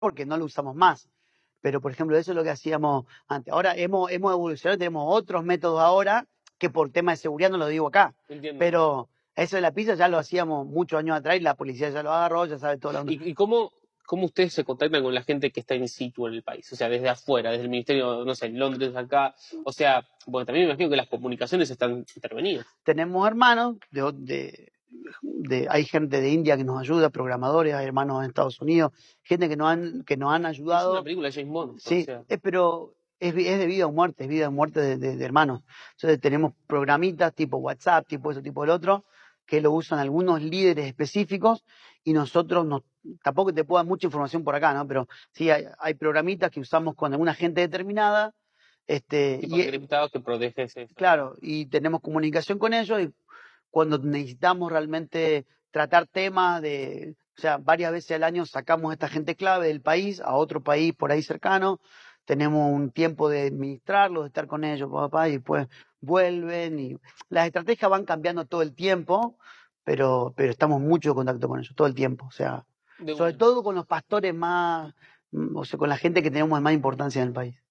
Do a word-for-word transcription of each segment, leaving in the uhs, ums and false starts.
porque no lo usamos más. Pero, por ejemplo, eso es lo que hacíamos antes. Ahora hemos, hemos evolucionado, tenemos otros métodos ahora que por tema de seguridad no lo digo acá. Entiendo. Pero eso de la pizza ya lo hacíamos muchos años atrás y la policía ya lo agarró, ya sabe todo lo que... ¿Y, y cómo, cómo ustedes se contactan con la gente que está in situ en el país? O sea, desde afuera, desde el ministerio, no sé, en Londres, acá. O sea, bueno, también me imagino que las comunicaciones están intervenidas. Tenemos hermanos, de, de, de, hay gente de India que nos ayuda, programadores, hay hermanos en Estados Unidos, gente que nos han, que nos han ayudado. Es una película de James Bond. Sí, o sea. es, pero es, es de vida o muerte, es vida o muerte de, de, de hermanos. Entonces tenemos programitas tipo WhatsApp, tipo eso, tipo el otro, que lo usan algunos líderes específicos y nosotros nos, tampoco te puedo dar mucha información por acá, ¿no? Pero sí hay, hay programitas que usamos con alguna gente determinada. Este, tipo y, encriptados que protege ese. Claro, y tenemos comunicación con ellos y cuando necesitamos realmente tratar temas de, o sea, varias veces al año sacamos a esta gente clave del país a otro país por ahí cercano, tenemos un tiempo de administrarlos, de estar con ellos, papá, y después vuelven y las estrategias van cambiando todo el tiempo, pero, pero estamos mucho en contacto con ellos todo el tiempo, o sea, De sobre una. todo con los pastores más, o sea, con la gente que tenemos de más importancia en el país.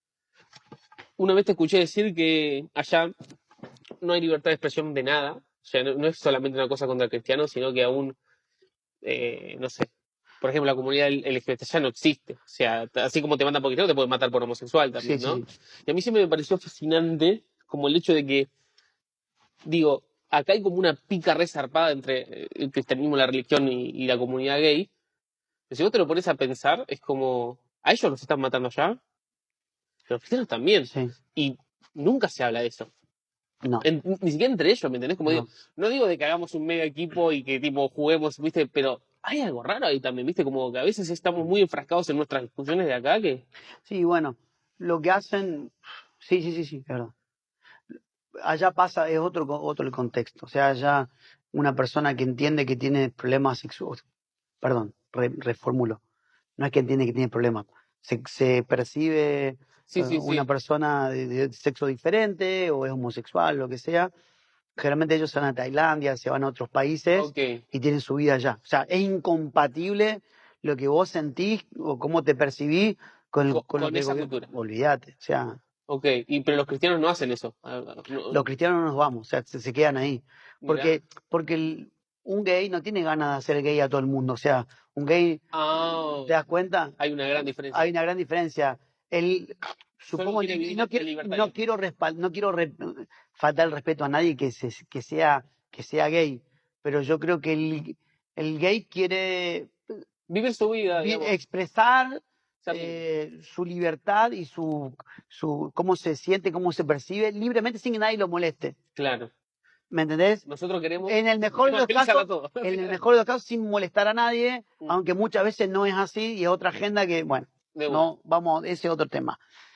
Una vez te escuché decir que allá no hay libertad de expresión de nada. O sea, no, no es solamente una cosa contra cristianos, sino que aún, eh, no sé, por ejemplo, la comunidad L G B T ya no existe. O sea, así como te matan por cristiano, te pueden matar por homosexual también, Sí, ¿no? sí. Y a mí siempre me pareció fascinante como el hecho de que, digo, acá hay como una pica resarpada entre eh, el cristianismo, la religión y, y la comunidad gay. Pero si vos te lo pones a pensar, es como, a ellos los están matando allá, pero los cristianos también. Sí. Y nunca se habla de eso. No. En, ni siquiera entre ellos, ¿me entendés? Como No. digo, no digo de que hagamos un mega equipo y que tipo juguemos, ¿viste? Pero hay algo raro ahí también, ¿viste? Como que a veces estamos muy enfrascados en nuestras discusiones de acá que... Sí, bueno, lo que hacen, sí, sí, sí, sí, es verdad. Allá pasa, es otro, co- otro el contexto. O sea, allá una persona que entiende que tiene problemas sexuales, perdón, re- reformulo, no es que entiende que tiene problemas, se, se percibe eh, Sí, sí, una sí. persona de, de sexo diferente o es homosexual, lo que sea, generalmente ellos se van a Tailandia, se van a otros países Ok. y tienen su vida allá. O sea, es incompatible lo que vos sentís o cómo te percibís con, el- Co- con lo con que el esa gobierno. cultura. Olvídate, o sea, Ok. Y, pero los cristianos no hacen eso. Ah, no, los cristianos no nos vamos, o sea, se, se quedan ahí. mirá. Porque, porque el- un gay no tiene ganas de hacer gay a todo el mundo. O sea, un gay, Ah, ¿te das cuenta? hay una gran diferencia. Hay una gran diferencia. Él, Solo supongo, quiere y vivir no en quiero, libertad. no quiero, respal- no quiero re- faltar el respeto a nadie que, se, que, sea, que sea gay, pero yo creo que el, el gay quiere Vivir su vida, vi- digamos. expresar Ser libre. eh, su libertad y su, su cómo se siente, cómo se percibe libremente sin que nadie lo moleste. Claro. ¿Me entendés? Nosotros queremos En el mejor de los evangelizar a casos, todos. en el mejor de los casos sin molestar a nadie, Mm. aunque muchas veces no es así y es otra agenda que, bueno, De una. no, vamos, ese es otro tema.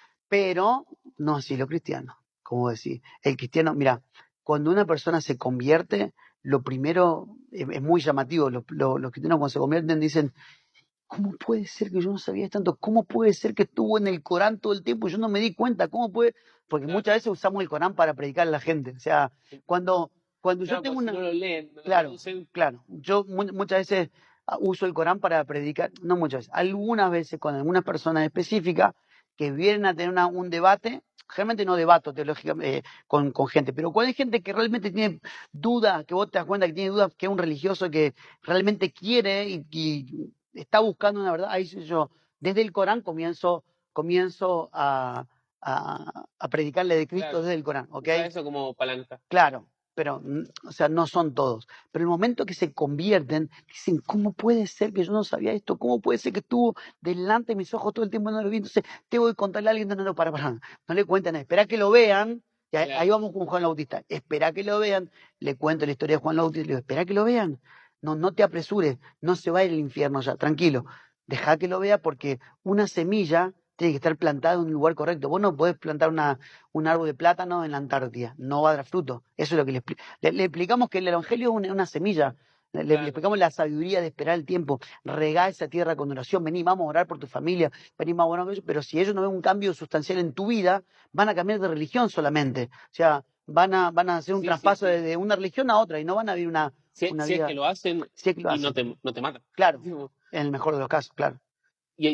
Pero no así los cristianos, como decir. El cristiano, mira, cuando una persona se convierte, lo primero es, es muy llamativo. Los, los, los cristianos cuando se convierten dicen, ¿cómo puede ser que yo no sabía tanto? ¿Cómo puede ser que estuvo en el Corán todo el tiempo y yo no me di cuenta? ¿Cómo puede? Porque Claro. muchas veces usamos el Corán para predicar a la gente. O sea, cuando, cuando Claro, yo tengo porque si una... no lo leen, no lo Claro, traducen. claro. Yo mu- muchas veces ah, uso el Corán para predicar, no muchas veces, algunas veces con algunas personas específicas que vienen a tener una- un debate, generalmente no debato teológicamente eh, con, con gente, pero cuando hay gente que realmente tiene dudas, que vos te das cuenta que tiene dudas, que es un religioso que realmente quiere y, y está buscando una verdad, ahí sí yo desde el Corán comienzo, comienzo a, a, a predicarle de Cristo Claro. desde el Corán, ¿ok? Usa eso como palanca. Claro, pero, mm, o sea, no son todos. Pero el momento que se convierten, dicen, ¿cómo puede ser que yo no sabía esto? ¿Cómo puede ser que estuvo delante de mis ojos todo el tiempo y no lo vi? Entonces, tengo que contarle a alguien, no, no, no, para, para, no le cuenten, espera que lo vean. Y ahí, Claro. ahí vamos con Juan Bautista. Espera que lo vean, le cuento la historia de Juan Bautista, le digo, espera que lo vean. No, no te apresures, no se va a ir al infierno ya, tranquilo. Deja que lo vea porque una semilla tiene que estar plantada en un lugar correcto. Vos no podés plantar una, un árbol de plátano en la Antártida, no va a dar fruto. Eso es lo que le, expli- le, le explicamos que el Evangelio es una, una semilla. Le, le Claro. explicamos la sabiduría de esperar el tiempo, regá esa tierra con oración, vení, vamos a orar por tu familia, vení, vamos a orar por ellos. Pero si ellos no ven un cambio sustancial en tu vida, van a cambiar de religión solamente. O sea, van a, van a hacer un Sí, sí, traspaso sí. de, de una religión a otra y no van a vivir una, Si, una si es vida. que lo hacen Si es que lo y no hacen. te, no te matan. Claro, en el mejor de los casos, claro.